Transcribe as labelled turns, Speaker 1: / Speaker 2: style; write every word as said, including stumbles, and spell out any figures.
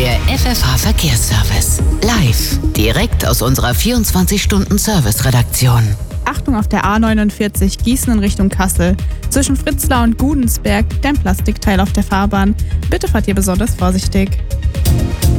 Speaker 1: Der F F H-Verkehrsservice. Live. Direkt aus unserer vierundzwanzig-Stunden-Service-Redaktion.
Speaker 2: Achtung auf der A neunundvierzig Gießen in Richtung Kassel. Zwischen Fritzlar und Gudensberg liegt ein Plastikteil auf der Fahrbahn. Bitte fahrt ihr besonders vorsichtig.